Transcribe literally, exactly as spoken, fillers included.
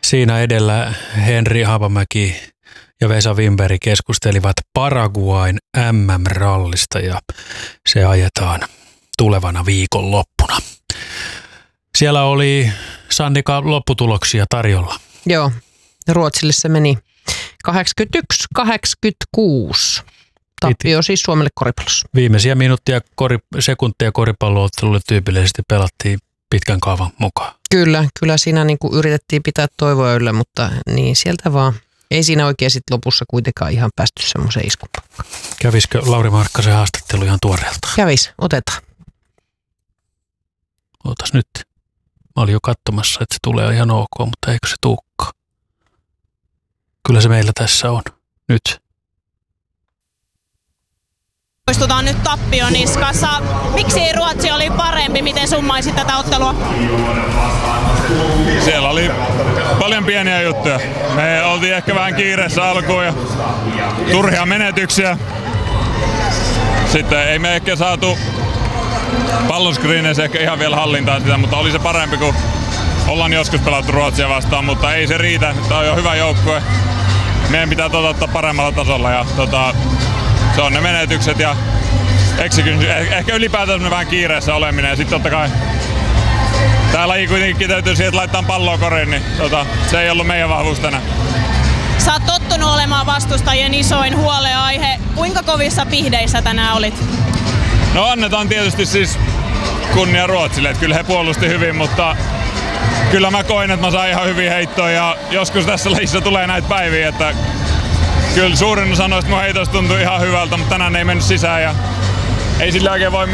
Siinä edellä Henri Haapamäki ja Vesa Wimberg keskustelivat Paraguain M M-rallista ja se ajetaan tulevana viikonloppuna. Siellä oli Sannika lopputuloksia tarjolla. Joo, Ruotsille se meni kahdeksankymmentäyksi kahdeksankymmentäkuusi. Tappio siis Suomelle koripallossa. Viimeisiä minuuttia kori, sekuntia koripalloottelulle tyypillisesti pelattiin pitkän kaavan mukaan. Kyllä, kyllä siinä niin kuin yritettiin pitää toivoa yllä, mutta niin sieltä vaan. Ei siinä oikein sit lopussa kuitenkaan ihan päästy semmoiseen iskupaikkaan. Kävisikö Lauri Markkasen haastattelu ihan tuoreeltaan? Kävis, otetaan. Ootas nyt. Mä olin jo katsomassa, että se tulee ihan ok, mutta eikö se tuukkaa? Kyllä se meillä tässä on. Nyt. Muistutaan nyt tappio niskassa. Miksi Ruotsi oli parempi? Miten summaisit tätä ottelua? Siellä oli paljon pieniä juttuja. Me oltiin ehkä vähän kiireessä alkuun ja turhia menetyksiä. Sitten ei me ehkä saatu pallonskriineissä ehkä ihan vielä hallintaan sitä, mutta oli se parempi kuin ollaan joskus pelattu Ruotsia vastaan, mutta ei se riitä. Tämä on jo hyvä joukkue. Meidän pitää toteuttaa paremmalla tasolla ja tota, se on ne menetykset ja execution, ehkä ylipäätään vähän kiireessä oleminen ja sitten totta kai tää laji kuitenkin kiteytyy siihen, että laittaa palloa koriin, niin tota, se ei ollut meidän vahvuus tänään. Sä oot tottunut olemaan vastustajien isoin huoleaihe. Kuinka kovissa pihdeissä tänään olit? No annetaan tietysti siis kunnia Ruotsille, että kyllä he puolusti hyvin, mutta kyllä mä koin, että mä sain ihan hyvin heittoa ja joskus tässä lajissa tulee näitä päiviä, että kyllä suurin osa noista mun heitoista tuntui ihan hyvältä, mutta tänään ei mennyt sisään ja ei sillä oikein voi